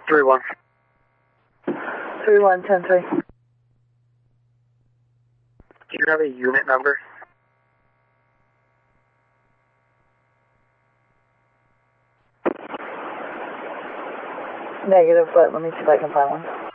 3-1. 3110-3. Do you have a unit number? Negative, but let me see if I can find one.